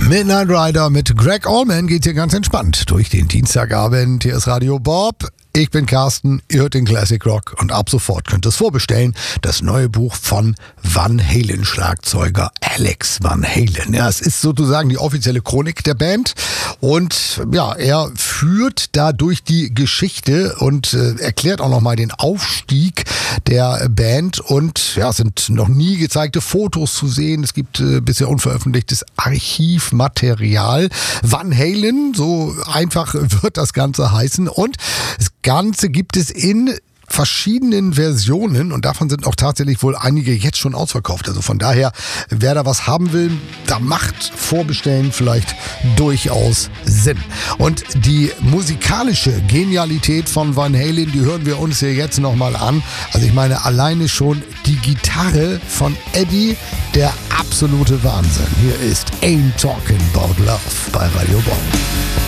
Midnight Rider mit Greg Allman geht hier ganz entspannt durch den Dienstagabend. Hier ist Radio Bob. Ich bin Carsten, ihr hört den Classic Rock und ab sofort könnt ihr es vorbestellen. Das neue Buch von Van Halen Schlagzeuger Alex Van Halen. Ja, es ist sozusagen die offizielle Chronik der Band und ja, er führt da durch die Geschichte und erklärt auch nochmal den Aufstieg der Band und ja, es sind noch nie gezeigte Fotos zu sehen. Es gibt bisher unveröffentlichtes Archivmaterial. Van Halen, so einfach wird das Ganze heißen und das Ganze gibt es in verschiedenen Versionen und davon sind auch tatsächlich wohl einige jetzt schon ausverkauft. Also von daher, wer da was haben will, da macht Vorbestellen vielleicht durchaus Sinn. Und die musikalische Genialität von Van Halen, die hören wir uns hier jetzt nochmal an. Also ich meine, alleine schon die Gitarre von Eddie, der absolute Wahnsinn. Hier ist Ain't Talking About Love bei Radio Bob.